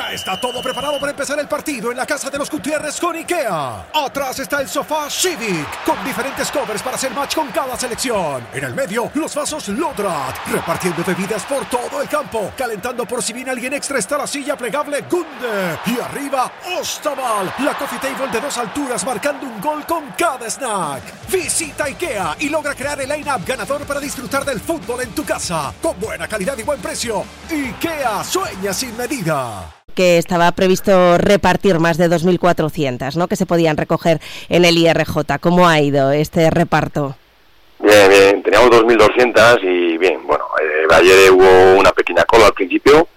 Ya está todo preparado para empezar el partido en la casa de los Gutiérrez con IKEA. Atrás está el sofá Civic, con diferentes covers para hacer match con cada selección. En el medio, los vasos Lodrat, repartiendo bebidas por todo el campo. Calentando por si viene alguien extra está la silla plegable Gunde. Y arriba, Ostaval, la coffee table de 2 alturas marcando un gol con cada snack. Visita IKEA y logra crear el line-up ganador para disfrutar del fútbol en tu casa. Con buena calidad y buen precio. IKEA sueña sin medida. Que estaba previsto repartir más de 2.400, ¿no?, que se podían recoger en el IRJ. ¿Cómo ha ido este reparto? Bien, teníamos 2.200 y bien, bueno, ayer hubo una pequeña cola al principio,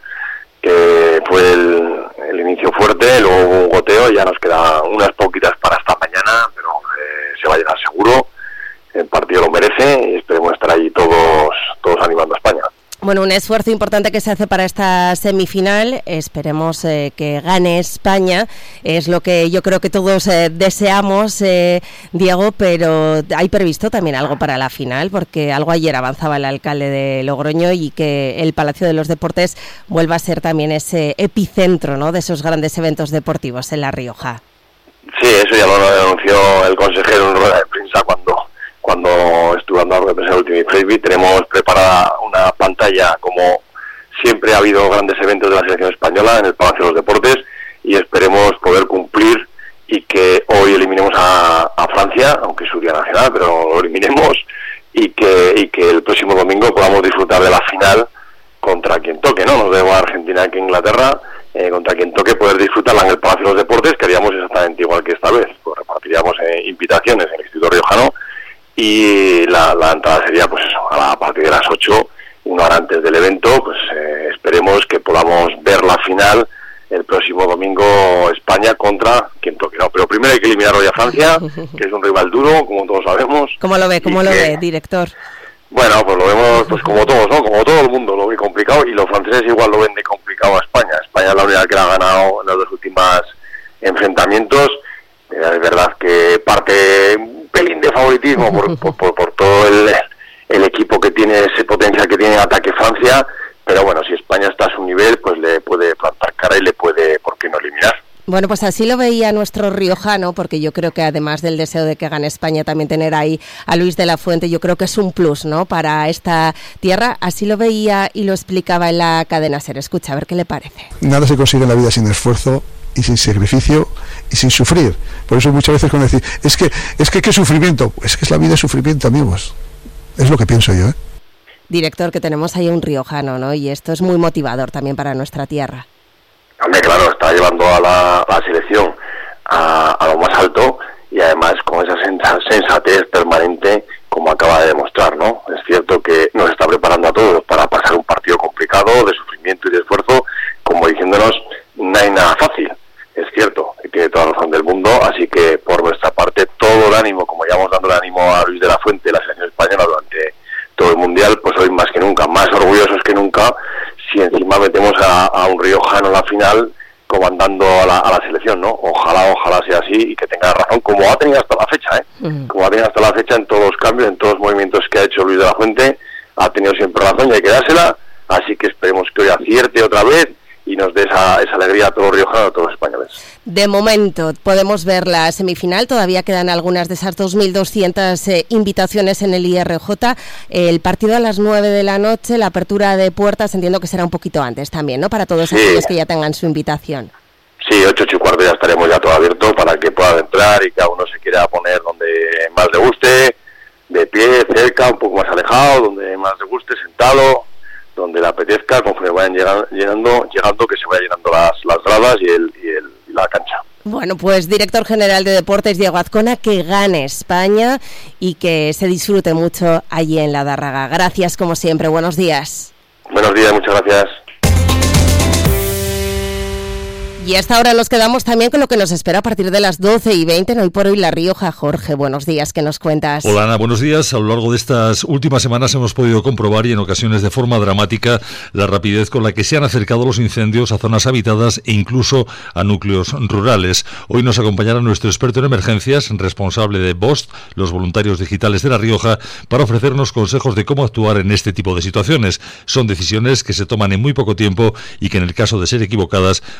que fue el inicio fuerte, luego hubo un goteo y ya nos quedan unas poquitas para esta mañana, pero se va a llenar seguro, el partido lo merece y esperemos estar ahí todos animando a España. Bueno, un esfuerzo importante que se hace para esta semifinal. Esperemos que gane España. Es lo que yo creo que todos deseamos, Diego, pero hay previsto también algo para la final, porque algo ayer avanzaba el alcalde de Logroño y que el Palacio de los Deportes vuelva a ser también ese epicentro, ¿no?, de esos grandes eventos deportivos en La Rioja. Sí, eso ya lo anunció el consejero en rueda de prensa cuando estuve dando la represa del Ultimate Frisbee. Tenemos preparada una pantalla, como siempre ha habido grandes eventos de la selección española en el Palacio de los Deportes, y esperemos poder cumplir y que hoy eliminemos a Francia, aunque es su día nacional, pero lo eliminemos, y que el próximo domingo podamos disfrutar de la final contra quien toque, ¿no? Nos debo a Argentina que Inglaterra, contra quien toque, poder disfrutarla en el Palacio de los Deportes, que haríamos exactamente igual que esta vez, pues repartiríamos invitaciones en el Instituto Riojano. Y la entrada sería pues eso, a partir de las 8, una hora antes del evento. Pues esperemos que podamos ver la final el próximo domingo, España contra quien toque, ¿no? Pero primero hay que eliminar hoy a Francia, que es un rival duro, como todos sabemos. ¿Cómo lo ve, director? Bueno, pues lo vemos pues como todos, ¿no? Como todo el mundo lo ve complicado, y los franceses igual lo ven de complicado a España. España es la única que la ha ganado en los 2 últimos enfrentamientos. Es verdad que parte un pelín de favoritismo por todo el equipo que tiene, ese potencial que tiene en ataque Francia, pero bueno, si España está a su nivel, pues le puede plantar cara y le puede, ¿por qué no eliminar? Bueno, pues así lo veía nuestro riojano, porque yo creo que además del deseo de que gane España, también tener ahí a Luis de la Fuente, yo creo que es un plus, ¿no?, para esta tierra. Así lo veía y lo explicaba en la cadena SER. Escucha, a ver qué le parece. Nada se consigue en la vida sin esfuerzo y sin sacrificio y sin sufrir. Por eso muchas veces cuando decir, es que qué sufrimiento, es que es la vida de sufrimiento, amigos. Es lo que pienso yo, ¿eh? Director, que tenemos ahí un riojano, ¿no?, y esto es muy motivador también para nuestra tierra. Hombre, claro, está llevando a la selección a lo más alto, y además con esa sensatez permanente, como acaba de demostrar, ¿no? Es cierto que nos está preparando a todos para pasar un partido complicado, de sufrimiento y de esfuerzo, como diciéndonos, no hay nada fácil. Es cierto, y tiene toda la razón del mundo, así que por nuestra parte todo el ánimo, como llevamos dando el ánimo a Luis de la Fuente, la selección española durante todo el Mundial, pues hoy más que nunca, más orgullosos que nunca, si encima metemos a un riojano en la final comandando a la selección, ¿no? Ojalá sea así y que tenga razón, como ha tenido hasta la fecha, ¿eh? Como ha tenido hasta la fecha en todos los cambios, en todos los movimientos que ha hecho Luis de la Fuente, ha tenido siempre razón y hay que dársela, así que esperemos que hoy acierte otra vez y nos dé esa alegría a todos los riojanos, a todos los españoles. De momento podemos ver la semifinal, todavía quedan algunas de esas 2.200 invitaciones en el IRJ, el partido a las 9 de la noche, la apertura de puertas entiendo que será un poquito antes también, ¿no?, para todos aquellos que ya tengan su invitación. Sí, 8:15 ya estaremos ya todo abierto para que puedan entrar y cada uno se quiera poner donde más le guste, de pie, cerca, un poco más alejado, donde más le guste, sentado, donde le apetezca, conforme vayan llegando, que se vayan llenando las gradas y la cancha. Bueno, pues director general de Deportes, Diego Azcona, que gane España y que se disfrute mucho allí en la Dárraga. Gracias, como siempre. Buenos días. Buenos días, muchas gracias. Y hasta ahora nos quedamos también con lo que nos espera a partir de las 12:20 en Hoy por Hoy La Rioja. Jorge, buenos días, ¿qué nos cuentas? Hola Ana, buenos días. A lo largo de estas últimas semanas hemos podido comprobar, y en ocasiones de forma dramática, la rapidez con la que se han acercado los incendios a zonas habitadas e incluso a núcleos rurales. Hoy nos acompañará nuestro experto en emergencias, responsable de VOST, los voluntarios digitales de La Rioja, para ofrecernos consejos de cómo actuar en este tipo de situaciones. Son decisiones que se toman en muy poco tiempo y que, en el caso de ser equivocadas,